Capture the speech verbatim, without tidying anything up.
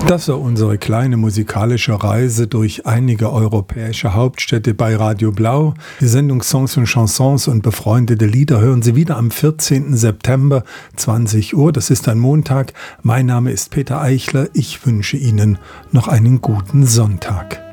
Das war unsere kleine musikalische Reise durch einige europäische Hauptstädte bei Radio Blau. Die Sendung Songs und Chansons und befreundete Lieder hören Sie wieder am vierzehnten September, zwanzig Uhr. Das ist ein Montag. Mein Name ist Peter Eichler. Ich wünsche Ihnen noch einen guten Sonntag.